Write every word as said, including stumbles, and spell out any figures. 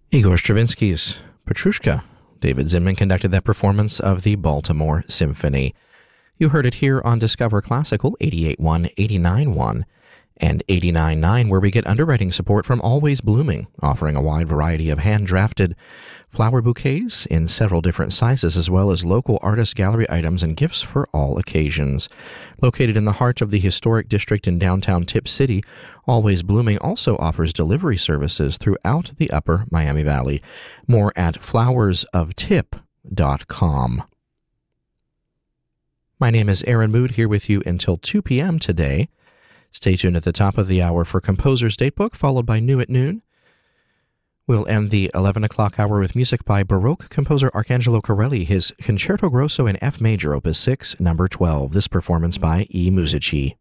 Igor Stravinsky's Petrushka. David Zinman conducted that performance of the Baltimore Symphony. You heard it here on Discover Classical eighty-eight point one, eighty-nine point one, and eighty-nine point nine, where we get underwriting support from Always Blooming, offering a wide variety of hand-drafted flower bouquets in several different sizes, as well as local artist gallery items and gifts for all occasions. Located in the heart of the historic district in downtown Tip City, Always Blooming also offers delivery services throughout the upper Miami Valley. More at flowers of tip dot com. My name is Aaron Mood, here with you until two p.m. today. Stay tuned at the top of the hour for Composer's Datebook, followed by New at Noon. We'll end the eleven o'clock hour with music by Baroque composer Arcangelo Corelli, his Concerto Grosso in F major, Opus six, number twelve. This performance by E. Musici.